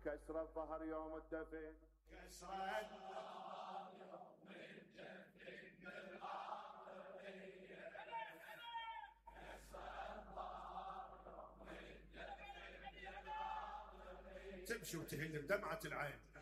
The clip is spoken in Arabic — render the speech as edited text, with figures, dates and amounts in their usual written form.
كسر الظهر يوم الدفن، كسر الظهر يوم الدفن بالغاضرية، كسر الظهر يوم الدفن بالغاضرية، تمشي وتهل بدمعة العين.